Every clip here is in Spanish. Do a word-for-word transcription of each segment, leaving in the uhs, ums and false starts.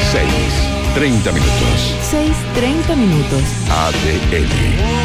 seis, treinta minutos. seis, treinta minutos. A D N.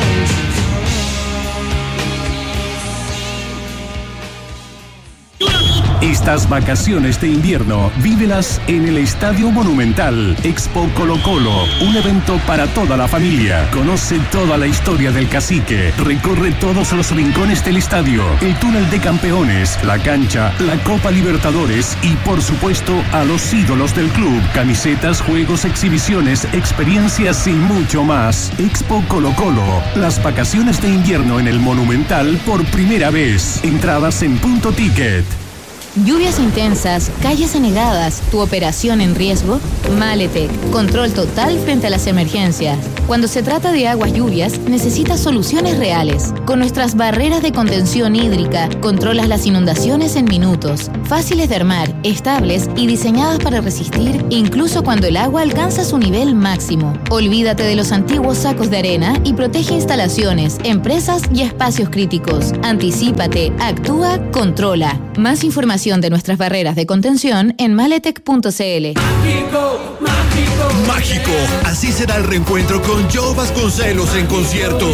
Estas vacaciones de invierno, vívelas en el Estadio Monumental. Expo Colo Colo, un evento para toda la familia. Conoce toda la historia del cacique. Recorre todos los rincones del estadio, el túnel de campeones, la cancha, la Copa Libertadores y, por supuesto, a los ídolos del club. Camisetas, juegos, exhibiciones, experiencias y mucho más. Expo Colo Colo, las vacaciones de invierno en el Monumental por primera vez. Entradas en Punto Ticket. Lluvias intensas, calles anegadas, tu operación en riesgo. Maletec, control total frente a las emergencias. Cuando se trata de aguas lluvias, necesitas soluciones reales. Con nuestras barreras de contención hídrica, controlas las inundaciones en minutos. Fáciles de armar, estables y diseñadas para resistir incluso cuando el agua alcanza su nivel máximo. Olvídate de los antiguos sacos de arena y protege instalaciones, empresas y espacios críticos. Anticípate, actúa, controla. Más información de nuestras barreras de contención en maletec punto c l. Mágico, mágico, mágico. Así será el reencuentro con Joe Vasconcelos en concierto.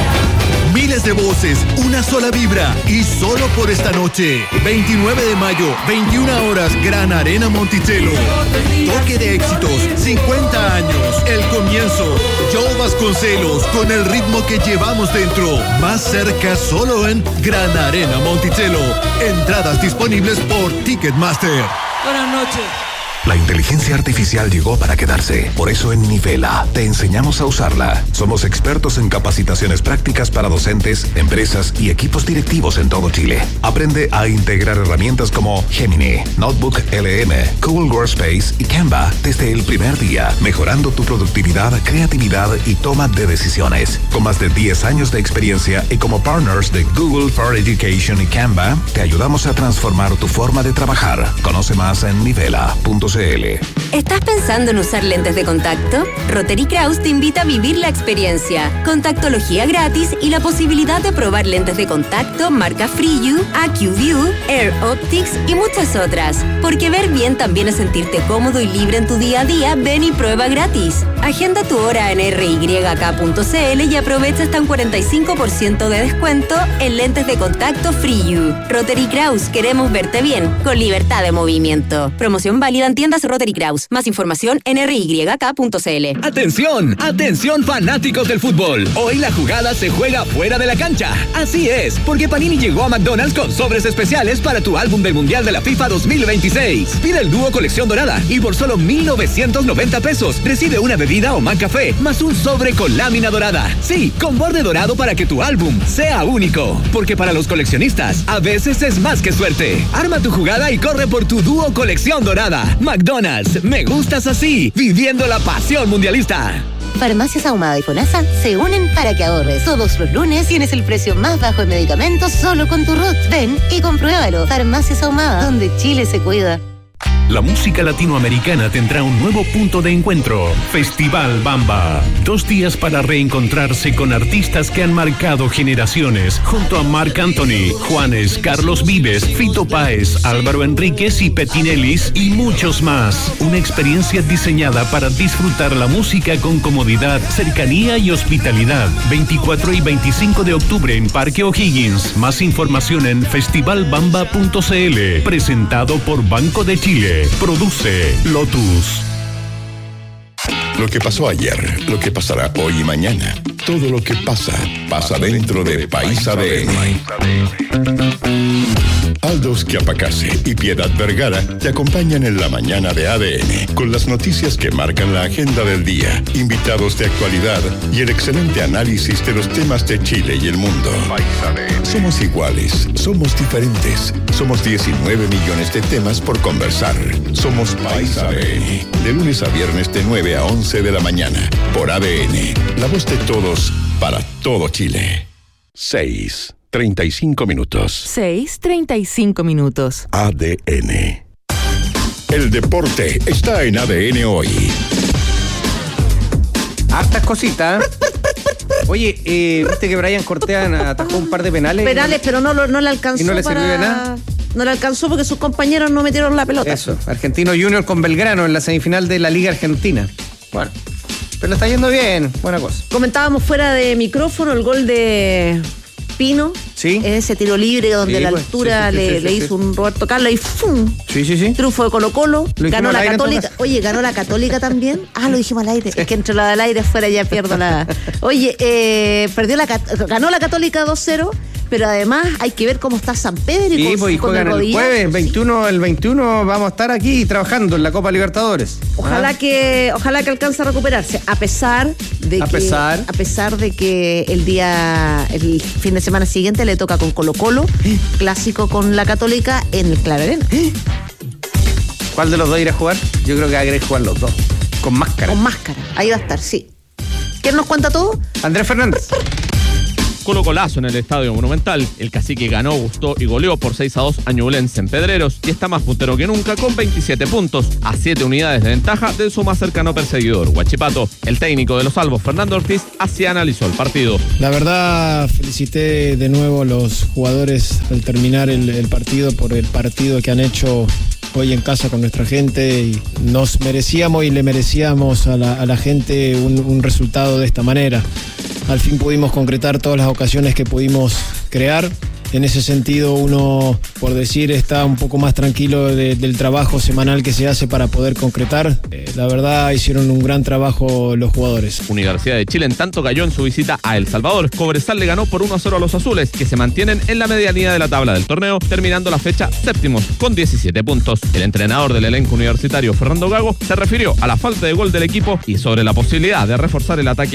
Miles de voces, una sola vibra y solo por esta noche. veintinueve de mayo, veintiuna horas, Gran Arena Monticello. Toque de éxitos, cincuenta años, el comienzo. Joe Vasconcelos con el ritmo que llevamos dentro. Más cerca solo en Gran Arena Monticello. Entradas disponibles por Ticketmaster. Buenas noches. La inteligencia artificial llegó para quedarse. Por eso en Nivela te enseñamos a usarla. Somos expertos en capacitaciones prácticas para docentes, empresas y equipos directivos en todo Chile. Aprende a integrar herramientas como Gemini, Notebook L M, Google Workspace y Canva desde el primer día, mejorando tu productividad, creatividad y toma de decisiones. Con más de diez años de experiencia y como partners de Google for Education y Canva, te ayudamos a transformar tu forma de trabajar. Conoce más en nivela punto c l. ¿Estás pensando en usar lentes de contacto? Rotary Kraus te invita a vivir la experiencia. Contactología gratis y la posibilidad de probar lentes de contacto marca FreeU, AcuView, Air Optics y muchas otras. Porque ver bien también es sentirte cómodo y libre en tu día a día. Ven y prueba gratis. Agenda tu hora en r y k punto c l y aprovecha hasta un cuarenta y cinco por ciento de descuento en lentes de contacto FreeU. Rotary Kraus, queremos verte bien, con libertad de movimiento. Promoción válida en tiendas Rotary Kraus. Más información en r y k punto c l. ¡Atención! ¡Atención, fanáticos del fútbol! Hoy la jugada se juega fuera de la cancha. Así es, porque Panini llegó a McDonald's con sobres especiales para tu álbum del Mundial de la FIFA dos mil veintiséis. Pide el dúo colección dorada y por solo mil novecientos noventa pesos recibe una bebida o McCafé más un sobre con lámina dorada. Sí, con borde dorado para que tu álbum sea único. Porque para los coleccionistas, a veces es más que suerte. Arma tu jugada y corre por tu dúo colección dorada. McDonald's, me gustas así, viviendo la pasión mundialista. Farmacias Ahumada y FONASA se unen para que ahorres. Todos los lunes tienes el precio más bajo en medicamentos solo con tu R U T. Ven y compruébalo. Farmacias Ahumada, donde Chile se cuida. La música latinoamericana tendrá un nuevo punto de encuentro. Festival Bamba. Dos días para reencontrarse con artistas que han marcado generaciones. Junto a Marc Anthony, Juanes, Carlos Vives, Fito Páez, Álvaro Enríquez y Petinelis y muchos más. Una experiencia diseñada para disfrutar la música con comodidad, cercanía y hospitalidad. veinticuatro y veinticinco de octubre en Parque O'Higgins. Más información en festival bamba punto c l. Presentado por Banco de Chile. Produce Lotus. Lo que pasó ayer, lo que pasará hoy y mañana. Todo lo que pasa, pasa dentro de País A D N. Aldos Chiapacase y Piedad Vergara te acompañan en la mañana de A D N con las noticias que marcan la agenda del día, invitados de actualidad y el excelente análisis de los temas de Chile y el mundo. Somos iguales, somos diferentes, somos diecinueve millones de temas por conversar. Somos País A D N, de lunes a viernes de nueve a once de la mañana, por A D N, la voz de todos para todo Chile. seis. treinta y cinco minutos. seis, treinta y cinco minutos. A D N. El deporte está en A D N hoy. Hartas cositas. Oye, eh, viste que Brian Cortea atajó un par de penales. Penales, pero no, no le alcanzó. ¿Y no le para... sirvió de nada? no le alcanzó porque sus compañeros no metieron la pelota. Eso, Argentino Junior con Belgrano en la semifinal de la Liga Argentina. Bueno, pero le está yendo bien, buena cosa. Comentábamos fuera de micrófono el gol de Pino. Sí. En ese tiro libre donde Sí, la pues, altura sí, sí, sí, le, sí, le sí, hizo sí. un Roberto Carlos y ¡fum! Sí, sí, sí. Triunfo de Colo Colo. Lo Ganó dijimos la al aire, Católica. entonces. Oye, ganó la Católica también. Ah, lo dijimos al aire. Es que entre la del aire afuera ya pierdo la. Oye, eh, perdió la Cat- ganó la Católica dos cero. Pero además hay que ver cómo está San Pedro y Sí, con, pues y con juegan el rodillazo. jueves, veintiuno, el veintiuno vamos a estar aquí trabajando en la Copa Libertadores. Ojalá ¿Ah? que ojalá que alcance a recuperarse, a pesar de A que pesar. a pesar de que el día el fin de semana siguiente le toca con Colo-Colo, clásico con la Católica en el Claro Arena. ¿Cuál de los dos irá a jugar? Yo creo que va a querer jugar los dos. Con máscara. Con máscara. Ahí va a estar, sí. ¿Quién nos cuenta todo? Andrés Fernández. Colo Colazo en el Estadio Monumental. El Cacique ganó, gustó y goleó por seis a dos a Ñublense en Pedreros y está más puntero que nunca con veintisiete puntos, a siete unidades de ventaja de su más cercano perseguidor, Huachipato. El técnico de los Albos, Fernando Ortiz, así analizó el partido. La verdad, felicité de nuevo a los jugadores al terminar el, el partido por el partido que han hecho hoy en casa con nuestra gente, y nos merecíamos y le merecíamos a la, a la gente un, un resultado de esta manera. Al fin pudimos concretar todas las ocasiones que pudimos crear. En ese sentido, uno, por decir, está un poco más tranquilo de, del trabajo semanal que se hace para poder concretar. Eh, la verdad, hicieron un gran trabajo los jugadores. Universidad de Chile en tanto cayó en su visita a El Salvador. Cobresal le ganó por uno a cero a los azules, que se mantienen en la medianía de la tabla del torneo, terminando la fecha séptimos con diecisiete puntos. El entrenador del elenco universitario, Fernando Gago, se refirió a la falta de gol del equipo y sobre la posibilidad de reforzar el ataque